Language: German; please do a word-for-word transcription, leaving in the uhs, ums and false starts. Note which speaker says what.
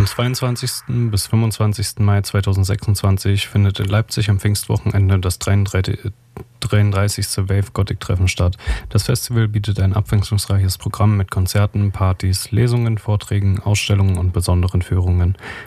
Speaker 1: zweiundzwanzigsten bis fünfundzwanzigsten Mai zweitausendsechsundzwanzig findet in Leipzig am Pfingstwochenende das dreiunddreißigste Wave Gothic Treffen statt. Das Festival bietet ein abwechslungsreiches Programm mit Konzerten, Partys, Lesungen, Vorträgen, Ausstellungen und besonderen Führungen.